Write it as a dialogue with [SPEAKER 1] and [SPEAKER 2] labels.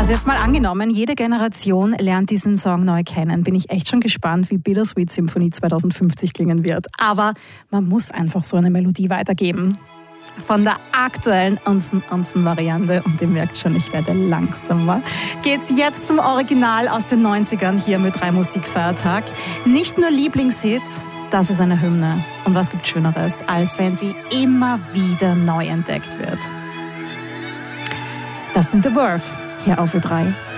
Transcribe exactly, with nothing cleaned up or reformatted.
[SPEAKER 1] Also jetzt mal angenommen, jede Generation lernt diesen Song neu kennen. Bin ich echt schon gespannt, wie Bittersweet Symphony zweitausendfünfzig klingen wird. Aber man muss einfach so eine Melodie weitergeben. Von der aktuellen Unsen-Unsen-Variante, und ihr merkt schon, ich werde langsamer, geht's jetzt zum Original aus den neunzigern hier mit drei Musikfeiertag. Nicht nur Lieblingshit, das ist eine Hymne. Und was gibt Schöneres, als wenn sie immer wieder neu entdeckt wird? Das sind The Verve, hier auf Ö drei.